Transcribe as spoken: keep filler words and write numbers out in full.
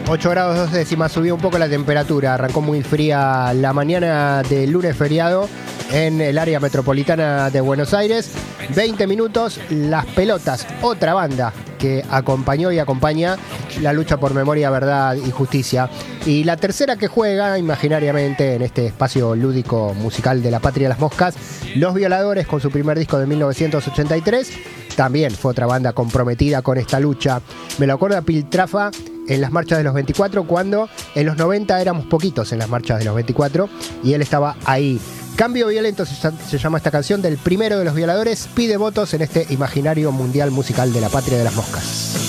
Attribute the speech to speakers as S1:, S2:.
S1: ocho grados dos décimas, subió un poco la temperatura. Arrancó muy fría la mañana del lunes feriado en el área metropolitana de Buenos Aires. veinte minutos, Las Pelotas, otra banda que acompañó y acompaña la lucha por memoria, verdad y justicia. Y la tercera que juega imaginariamente en este espacio lúdico musical de la Patria de las Moscas, Los Violadores, con su primer disco de mil novecientos ochenta y tres. También fue otra banda comprometida con esta lucha. Me lo acuerdo a Piltrafa en las marchas de los veinticuatro, cuando en los noventa éramos poquitos en las marchas de los veinticuatro y él estaba ahí. Cambio Violento se, se llama esta canción del primero de Los Violadores. Pide votos en este imaginario mundial musical de la Patria de las Moscas.